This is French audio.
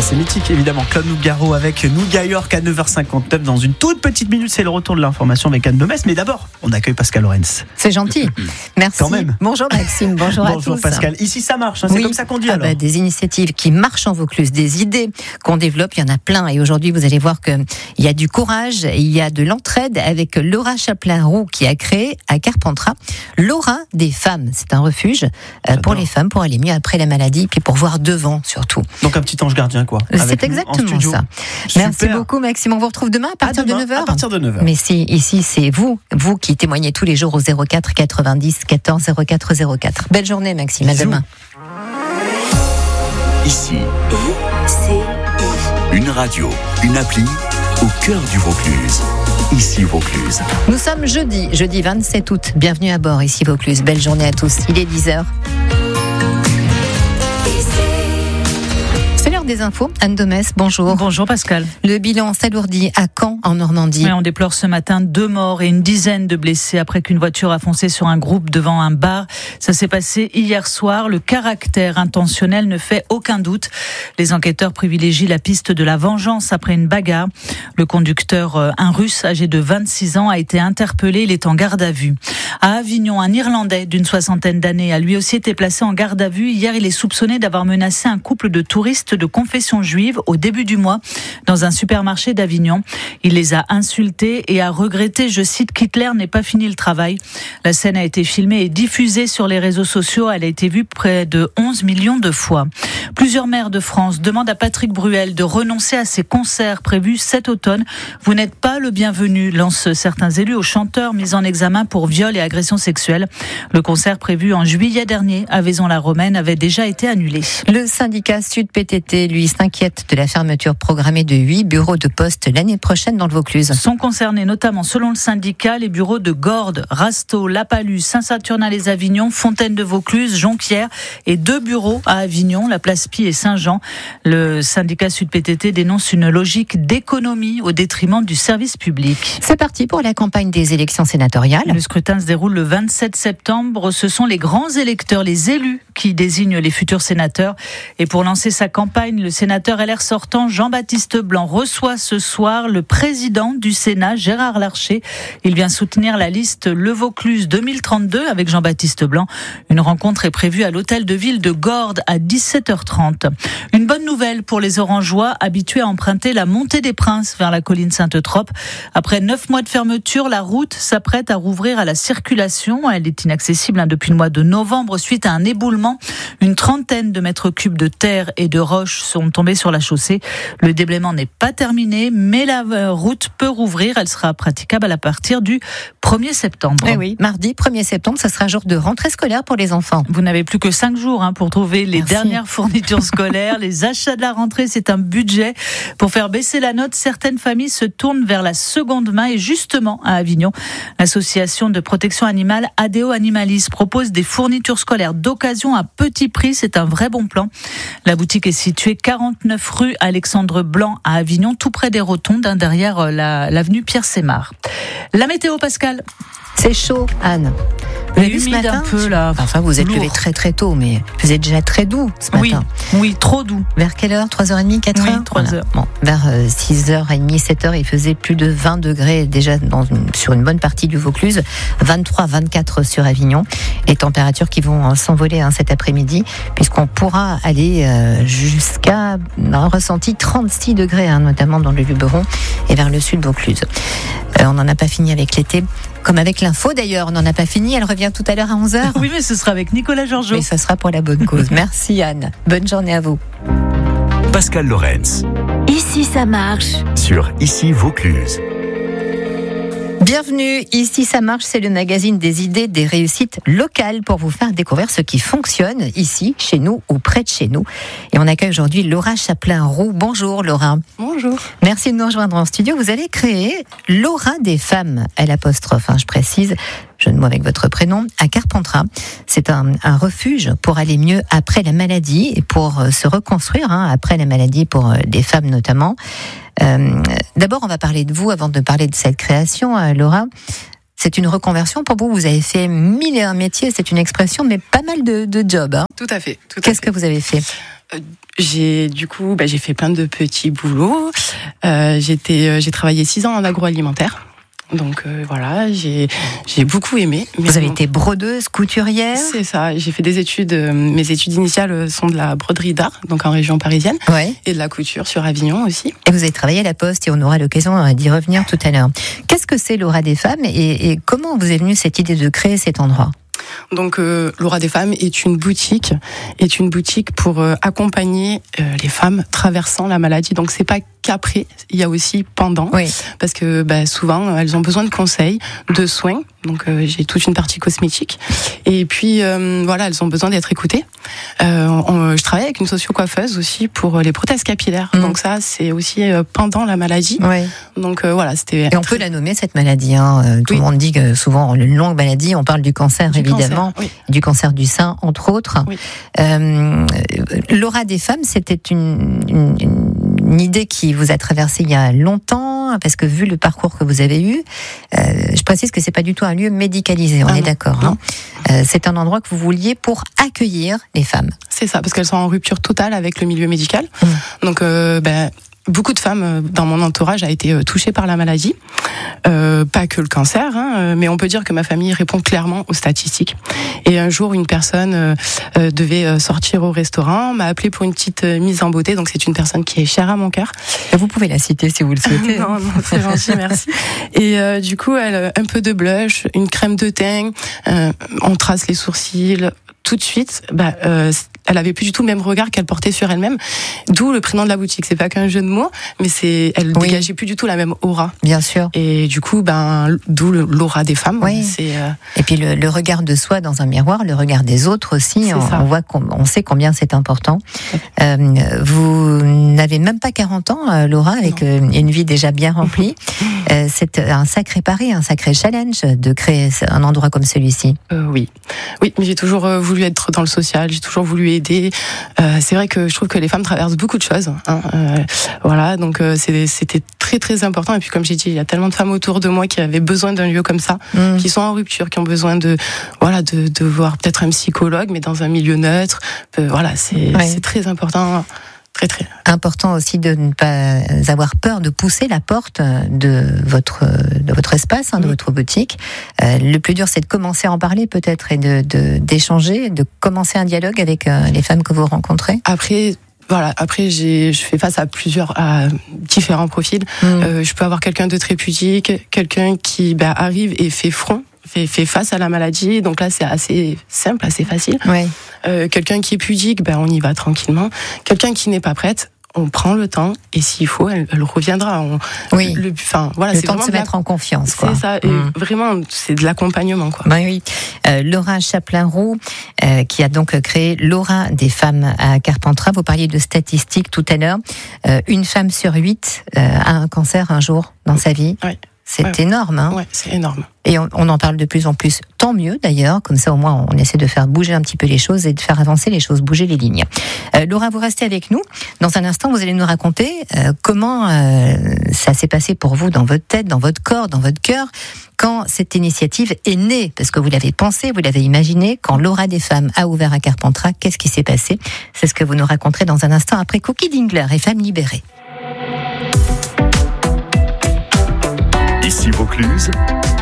c'est mythique évidemment. Claude Nougaro avec Nougat York à 9h59. Dans une toute petite minute, c'est le retour de l'information avec Anne Domès. Mais d'abord, on accueille Pascal Lorenz. C'est gentil. Merci. Quand même. Bonjour Maxime, bonjour à tous. Bonjour Pascal. Ici ça marche, c'est comme ça qu'on dit alors. Des initiatives qui marchent en Vaucluse, des idées qu'on développe, il y en a plein. Et aujourd'hui, vous allez voir qu'il y a du courage, il y a de l'entraide avec Laura Chaplin-Roux qui a créé à Carpentras l'Aura des femmes. C'est un refuge pour les femmes, pour aller mieux après la maladie, puis pour voir devant surtout. Donc un petit ange gardien quoi. C'est exactement ça. Merci beaucoup Maxime, on vous retrouve demain à partir de 9h. À partir de 9h. Mais ici c'est vous qui témoignez tous les jours au 04 90 14 04 04. Belle journée Maxime, Bisous. à demain. Ici, une radio, une appli au cœur du Vaucluse. Ici Vaucluse. Nous sommes jeudi 27 août. Bienvenue à bord, ici Vaucluse. Belle journée à tous. Il est 10h. C'est l'heure des infos. Anne Domès, bonjour. Bonjour Pascal. Le bilan s'alourdit à Caen, en Normandie. Ouais, on déplore ce matin 2 morts et une dizaine de blessés après qu'une voiture a foncé sur un groupe devant un bar. Ça s'est passé hier soir. Le caractère intentionnel ne fait aucun doute. Les enquêteurs privilégient la piste de la vengeance après une bagarre. Le conducteur, un Russe âgé de 26 ans, a été interpellé. Il est en garde à vue. À Avignon, un Irlandais d'une 60aine d'années a lui aussi été placé en garde à vue. Hier, il est soupçonné d'avoir menacé un couple de touristes de confession juive au début du mois dans un supermarché d'Avignon. Il les a insultés et a regretté, je cite, qu'Hitler n'ait pas fini le travail. La scène a été filmée et diffusée sur les réseaux sociaux. Elle a été vue près de 11 millions de fois. Plusieurs maires de France demandent à Patrick Bruel de renoncer à ses concerts prévus cet automne. Vous n'êtes pas le bienvenu, lancent certains élus aux chanteurs mis en examen pour viol et agression sexuelle. Le concert prévu en juillet dernier à Vaison-la-Romaine avait déjà été annulé. Le syndicat Sud PTT, lui, s'inquiète de la fermeture programmée de 8 bureaux de poste l'année prochaine dans le Vaucluse. Sont concernés notamment, selon le syndicat, les bureaux de Gordes, Rasteau, La Palue, Saint-Saturnin-les-Avignon, Fontaine-de-Vaucluse, Jonquière et 2 bureaux à Avignon, la Place Pie et Saint-Jean. Le syndicat Sud PTT dénonce une logique d'économie au détriment du service public. C'est parti pour la campagne des élections sénatoriales. Le scrutin se déroule le 27 septembre. Ce sont les grands électeurs, les élus, qui désignent les futurs sénateurs. Et pour lancer sa campagne, le sénateur LR sortant Jean-Baptiste Blanc reçoit ce soir le président du Sénat, Gérard Larcher. Il vient soutenir la liste Le Vaucluse 2032 avec Jean-Baptiste Blanc. Une rencontre est prévue à l'hôtel de ville de Gordes à 17h30. Une bonne nouvelle pour les Orangeois habitués à emprunter la montée des Princes vers la colline Sainte-Trope. Après 9 mois de fermeture, la route s'apprête à rouvrir à la circulation. Elle est inaccessible depuis le mois de novembre suite à un éboulement. Une trentaine de mètres cubes de terre et de roches sont tombés sur la chaussée. Le déblaiement n'est pas terminé, mais la route peut rouvrir. Elle sera praticable à partir du 1er septembre. Eh oui, mardi 1er septembre, ce sera jour de rentrée scolaire pour les enfants. Vous n'avez plus que 5 jours pour trouver les dernières fournitures scolaires. Les achats de la rentrée, c'est un budget. Pour faire baisser la note, certaines familles se tournent vers la seconde main. Et justement, à Avignon, l'association de protection animale ADO Animalis propose des fournitures scolaires d'occasion à petit prix. C'est un vrai bon plan. La boutique est située 49 rue Alexandre Blanc à Avignon, tout près des Rotondes, derrière l'avenue Pierre-Sémar. La météo, Pascal. C'est chaud, Anne. Vous l'avez vu ce matin, un peu là. Enfin, vous êtes levé très très tôt, mais vous êtes déjà très doux ce matin. Oui, trop doux. Vers quelle heure? 3h30, 4h? Oui, 3h. Voilà. Bon, vers 6h30, 7h, il faisait plus de 20 degrés déjà sur une bonne partie du Vaucluse. 23, 24 sur Avignon. Les températures qui vont s'envoler cet après-midi, puisqu'on pourra aller jusqu'à un ressenti 36 degrés, notamment dans le Luberon et vers le sud Vaucluse. On n'en a pas fini avec l'été. Comme avec l'info d'ailleurs, on n'en a pas fini, elle revient tout à l'heure à 11h. Oui, mais ce sera avec Nicolas Georgeot. Mais ça sera pour la bonne cause. Merci Anne. Bonne journée à vous. Pascal Lorenz. Ici ça marche. Sur Ici Vaucluse. Bienvenue, ici ça marche, c'est le magazine des idées, des réussites locales pour vous faire découvrir ce qui fonctionne ici, chez nous ou près de chez nous. Et on accueille aujourd'hui Laura Chaplin-Roux. Bonjour Laura. Bonjour. Merci de nous rejoindre en studio. Vous allez créer l'Aura des femmes, l'apostrophe, je précise, jeu de mots avec votre prénom, à Carpentras. C'est un refuge pour aller mieux après la maladie et pour se reconstruire après la maladie pour des femmes notamment. D'abord, on va parler de vous avant de parler de cette création, Laura. C'est une reconversion pour vous. Vous avez fait 1001 métiers, c'est une expression, mais pas mal de jobs. Tout à fait. Qu'est-ce que vous avez fait ? J'ai fait plein de petits boulots. J'ai travaillé 6 ans en agroalimentaire. Donc voilà, j'ai beaucoup aimé. Vous avez été brodeuse, couturière? C'est ça, j'ai fait des études, mes études initiales sont de la broderie d'art, donc en région parisienne, et de la couture sur Avignon aussi. Et vous avez travaillé à la Poste et on aura l'occasion d'y revenir tout à l'heure. Qu'est-ce que c'est l'Aura des femmes et comment vous est venue cette idée de créer cet endroit? Donc l'Aura des femmes est une boutique pour accompagner les femmes traversant la maladie. Donc c'est pas qu'après, il y a aussi pendant, parce que souvent elles ont besoin de conseils, de soins. Donc j'ai toute une partie cosmétique et puis elles ont besoin d'être écoutées. Je travaille avec une socio-coiffeuse aussi pour les prothèses capillaires. Donc ça c'est aussi pendant la maladie. Donc c'était. Et on peut la nommer cette maladie. Tout le monde dit que souvent une longue maladie, on parle du cancer évidemment, du cancer du sein entre autres. L'Aura des femmes, c'était une idée qui vous a traversé il y a longtemps, parce que vu le parcours que vous avez eu, je précise que c'est pas du tout un lieu médicalisé, on est d'accord. C'est un endroit que vous vouliez pour accueillir les femmes. C'est ça, parce qu'elles sont en rupture totale avec le milieu médical. Donc beaucoup de femmes dans mon entourage a été touchées par la maladie, pas que le cancer, mais on peut dire que ma famille répond clairement aux statistiques. Et un jour, une personne devait sortir au restaurant, m'a appelé pour une petite mise en beauté, donc c'est une personne qui est chère à mon cœur. Vous pouvez la citer si vous le souhaitez. Non, c'est gentil, merci. Et du coup, elle un peu de blush, une crème de teint, on trace les sourcils. Tout de suite, elle avait plus du tout le même regard qu'elle portait sur elle-même. D'où le prénom de la boutique. C'est pas qu'un jeu de mots, mais elle dégageait plus du tout la même aura. Bien sûr. Et du coup, d'où l'aura des femmes. Et puis le regard de soi dans un miroir, le regard des autres aussi. On sait combien c'est important. Vous n'avez même pas 40 ans, Laura, avec une vie déjà bien remplie. C'est un sacré pari, un sacré challenge de créer un endroit comme celui-ci. Oui, mais j'ai toujours voulu être dans le social, j'ai toujours voulu aider. C'est vrai que je trouve que les femmes traversent beaucoup de choses. Donc c'était très très important. Et puis comme j'ai dit, il y a tellement de femmes autour de moi qui avaient besoin d'un lieu comme ça, qui sont en rupture, qui ont besoin de voir peut-être un psychologue, mais dans un milieu neutre. C'est très important. Très, très. Important aussi de ne pas avoir peur de pousser la porte de votre espace, de votre boutique. Le plus dur, c'est de commencer à en parler peut-être et d'échanger, de commencer un dialogue avec les femmes que vous rencontrez. Après, je fais face à différents profils. Je peux avoir quelqu'un de très pudique, quelqu'un qui arrive et fait front. Fait face à la maladie, donc là c'est assez simple, assez facile. Quelqu'un qui est pudique, on y va tranquillement. Quelqu'un qui n'est pas prête, on prend le temps et s'il faut, elle reviendra. Le temps de se mettre en confiance. C'est ça, et vraiment c'est de l'accompagnement. Laura Chaplin-Roux, qui a donc créé l'Aura des femmes à Carpentras. Vous parliez de statistiques tout à l'heure. Une femme sur 8 a un cancer un jour dans sa vie. C'est énorme. C'est énorme. Et on en parle de plus en plus. Tant mieux d'ailleurs, comme ça au moins on essaie de faire bouger un petit peu les choses et de faire avancer les choses, bouger les lignes. Laura, vous restez avec nous. Dans un instant, vous allez nous raconter comment ça s'est passé pour vous dans votre tête, dans votre corps, dans votre cœur, quand cette initiative est née. Parce que vous l'avez pensé, vous l'avez imaginé. Quand l'Aura des femmes a ouvert à Carpentras, qu'est-ce qui s'est passé? C'est ce que vous nous raconterez dans un instant après Cookie Dingler et Femmes libérées. Ici Vaucluse,